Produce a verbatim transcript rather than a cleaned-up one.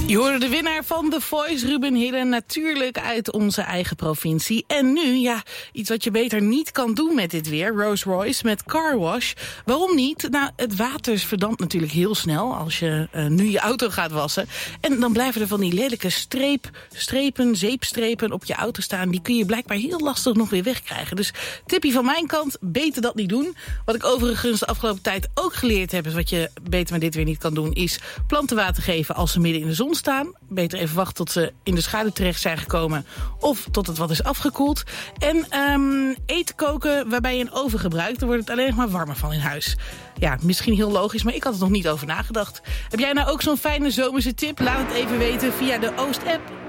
Je hoorde de winnaar van The Voice, Ruben Hidden, natuurlijk uit onze eigen provincie. En nu, ja, iets wat je beter niet kan doen met dit weer, Rolls Royce met Car Wash. Waarom niet? Nou, het water verdampt natuurlijk heel snel als je uh, nu je auto gaat wassen. En dan blijven er van die lelijke streep, strepen, zeepstrepen op je auto staan. Die kun je blijkbaar heel lastig nog weer wegkrijgen. Dus tipje van mijn kant, beter dat niet doen. Wat ik overigens de afgelopen tijd ook geleerd heb, is wat je beter met dit weer niet kan doen, is planten water geven als ze midden in de zon staan. Beter even wachten tot ze in de schaduw terecht zijn gekomen of tot het wat is afgekoeld. En um, eten koken waarbij je een oven gebruikt, dan wordt het alleen nog maar warmer van in huis. Ja, misschien heel logisch, maar ik had er nog niet over nagedacht. Heb jij nou ook zo'n fijne zomerse tip? Laat het even weten via de Oost-app.